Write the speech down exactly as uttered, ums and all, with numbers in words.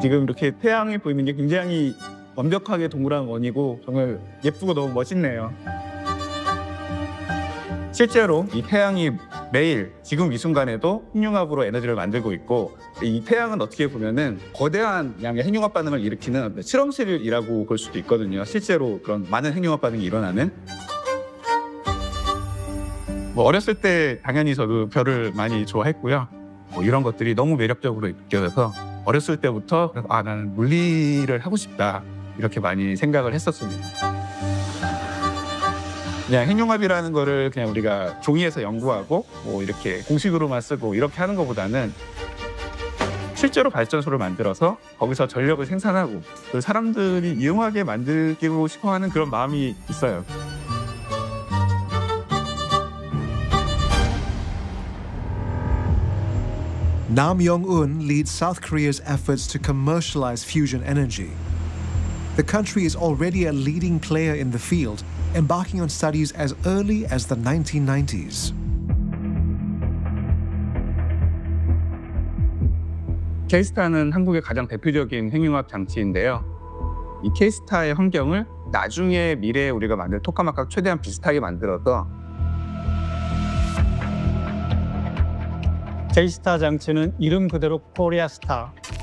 지금 이렇게 태양이 보이는 게 굉장히 완벽하게 동그란 원이고 정말 예쁘고 너무 멋있네요. 실제로 이 태양이 매일 지금 이 순간에도 핵융합으로 에너지를 만들고 있고, 이 태양은 어떻게 보면은 거대한 양의 핵융합 반응을 일으키는 실험실이라고 볼 수도 있거든요. 실제로 그런 많은 핵융합 반응이 일어나는. 뭐 어렸을 때 당연히 저도 별을 많이 좋아했고요. 뭐 이런 것들이 너무 매력적으로 느껴져서 어렸을 때부터 아, 나는 물리를 하고 싶다 이렇게 많이 생각을 했었습니다. 그냥 핵융합이라는 거를 그냥 우리가 종이에서 연구하고 뭐 이렇게 공식으로만 쓰고 이렇게 하는 것보다는 실제로 발전소를 만들어서 거기서 전력을 생산하고 그 사람들이 이용하게 만들고 싶어하는 그런 마음이 있어요. Nam Jong-un leads South Korea's efforts to commercialize fusion energy. The country is already a leading player in the field, embarking on studies as early as the nineteen nineties. K-스타는 한국의 가장 대표적인 핵융합 장치인데요. 이 K-스타의 환경을 나중에 미래에 우리가 만들 토카마크와 최대한 비슷하게 만들어서 K-스타 장치는 이름 그대로 코리아 스타,